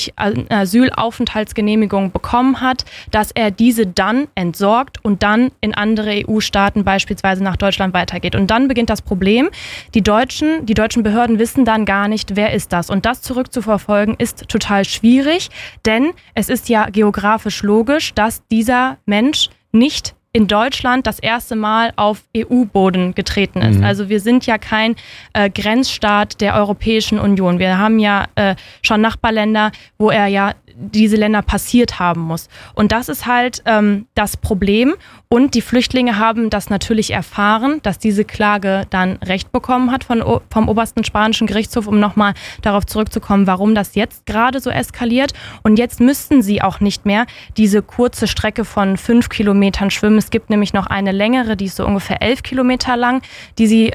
wirklich eine Asylaufenthaltsgenehmigung bekommen hat, dass er diese dann entsorgt und dann in andere EU-Staaten, beispielsweise nach Deutschland, weitergeht. Und dann beginnt das Problem. Die deutschen Behörden wissen dann gar nicht, wer ist das. Und das zurückzuverfolgen ist total schwierig, denn es ist ja geografisch logisch, dass dieser Mensch nicht in Deutschland das erste Mal auf EU-Boden getreten ist. Also wir sind ja kein Grenzstaat der Europäischen Union. Wir haben ja schon Nachbarländer, wo er ja diese Länder passiert haben muss. Und das ist halt das Problem. Und die Flüchtlinge haben das natürlich erfahren, dass diese Klage dann Recht bekommen hat vom obersten spanischen Gerichtshof, um nochmal darauf zurückzukommen, warum das jetzt gerade so eskaliert. Und jetzt müssten sie auch nicht mehr diese kurze Strecke von 5 Kilometern schwimmen. Es gibt nämlich noch eine längere, die ist so ungefähr 11 Kilometer lang, die sie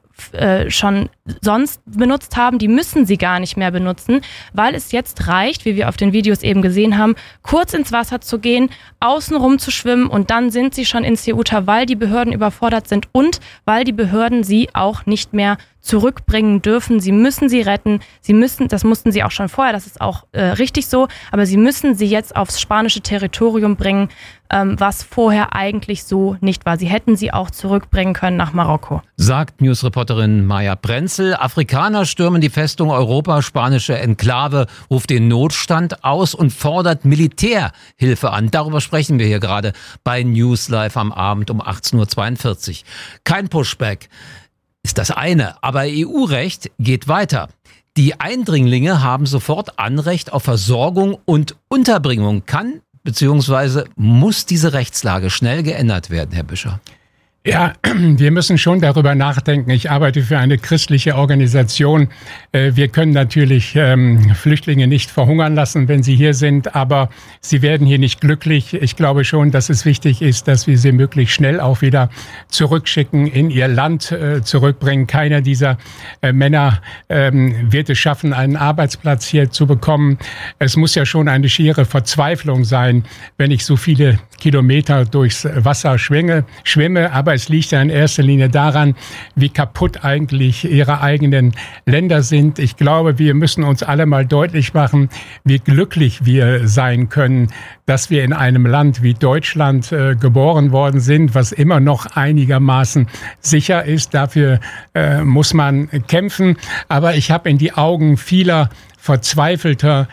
schon sonst benutzt haben, die müssen sie gar nicht mehr benutzen, weil es jetzt reicht, wie wir auf den Videos eben gesehen haben, kurz ins Wasser zu gehen, außenrum zu schwimmen und dann sind sie schon in Ceuta, weil die Behörden überfordert sind und weil die Behörden sie auch nicht mehr zurückbringen dürfen. Sie müssen sie retten. Das mussten sie auch schon vorher, das ist auch richtig so, aber sie müssen sie jetzt aufs spanische Territorium bringen, was vorher eigentlich so nicht war. Sie hätten sie auch zurückbringen können nach Marokko. Sagt Newsreporterin Maya Brenzel. Afrikaner stürmen die Festung Europa, spanische Enklave ruft den Notstand aus und fordert Militärhilfe an. Darüber sprechen wir hier gerade bei News Live am Abend um 18.42 Uhr. Kein Pushback ist das eine, aber EU-Recht geht weiter. Die Eindringlinge haben sofort Anrecht auf Versorgung und Unterbringung. Kann bzw. muss diese Rechtslage schnell geändert werden, Herr Büscher? Ja, wir müssen schon darüber nachdenken. Ich arbeite für eine christliche Organisation. Wir können natürlich Flüchtlinge nicht verhungern lassen, wenn sie hier sind, aber sie werden hier nicht glücklich. Ich glaube schon, dass es wichtig ist, dass wir sie möglichst schnell auch wieder zurückschicken, in ihr Land zurückbringen. Keiner dieser Männer wird es schaffen, einen Arbeitsplatz hier zu bekommen. Es muss ja schon eine schiere Verzweiflung sein, wenn ich so viele Kilometer durchs Wasser schwimme, aber es liegt ja in erster Linie daran, wie kaputt eigentlich ihre eigenen Länder sind. Ich glaube, wir müssen uns alle mal deutlich machen, wie glücklich wir sein können, dass wir in einem Land wie Deutschland geboren worden sind, was immer noch einigermaßen sicher ist. Dafür muss man kämpfen. Aber ich habe in die Augen vieler verzweifelter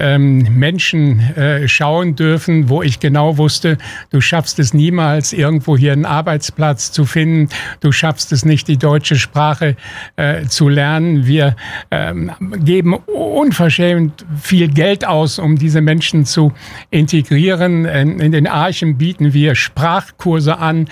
Menschen schauen dürfen, wo ich genau wusste, du schaffst es niemals, irgendwo hier einen Arbeitsplatz zu finden. Du schaffst es nicht, die deutsche Sprache zu lernen. Wir geben unverschämt viel Geld aus, um diese Menschen zu integrieren. In den Archen bieten wir Sprachkurse an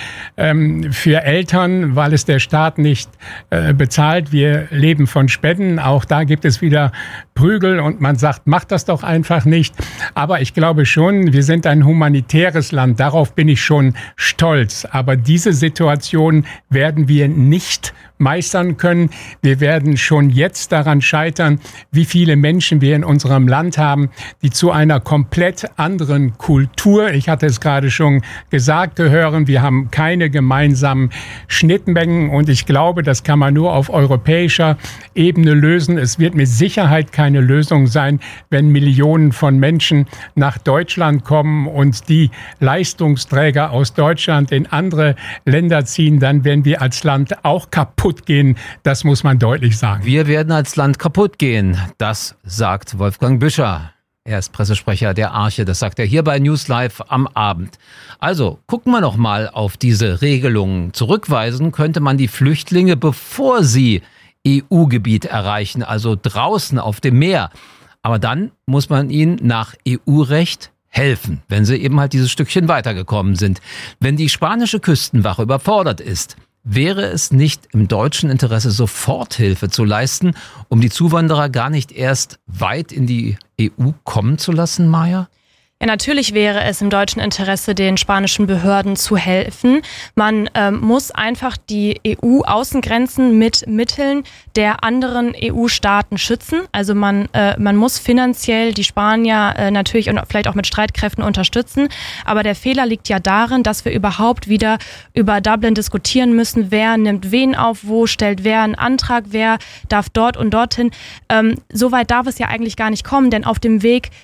für Eltern, weil es der Staat nicht bezahlt. Wir leben von Spenden. Auch da gibt es wieder Prügel und man sagt, macht das doch einfach nicht. Aber ich glaube schon, wir sind ein humanitäres Land. Darauf bin ich schon stolz. Aber diese Situation werden wir nicht meistern können. Wir werden schon jetzt daran scheitern, wie viele Menschen wir in unserem Land haben, die zu einer komplett anderen Kultur, ich hatte es gerade schon gesagt, gehören. Wir haben keine gemeinsamen Schnittmengen und ich glaube, das kann man nur auf europäischer Ebene lösen. Es wird mit Sicherheit keine Lösung sein, wenn Millionen von Menschen nach Deutschland kommen und die Leistungsträger aus Deutschland in andere Länder ziehen, dann werden wir als Land auch kaputt gehen. Das muss man deutlich sagen. Wir werden als Land kaputt gehen. Das sagt Wolfgang Büscher. Er ist Pressesprecher der Arche. Das sagt er hier bei News Live am Abend. Also gucken wir noch mal auf diese Regelungen. Zurückweisen könnte man die Flüchtlinge, bevor sie EU-Gebiet erreichen, also draußen auf dem Meer. Aber dann muss man ihnen nach EU-Recht helfen, wenn sie eben halt dieses Stückchen weitergekommen sind. Wenn die spanische Küstenwache überfordert ist, wäre es nicht im deutschen Interesse, Soforthilfe zu leisten, um die Zuwanderer gar nicht erst weit in die EU kommen zu lassen, Maya? Ja, natürlich wäre es im deutschen Interesse, den spanischen Behörden zu helfen. Man muss einfach die EU-Außengrenzen mit Mitteln der anderen EU-Staaten schützen. Also man muss finanziell die Spanier natürlich und vielleicht auch mit Streitkräften unterstützen. Aber der Fehler liegt ja darin, dass wir überhaupt wieder über Dublin diskutieren müssen. Wer nimmt wen auf, wo stellt wer einen Antrag, wer darf dort und dorthin. So weit darf es ja eigentlich gar nicht kommen, denn auf dem Weg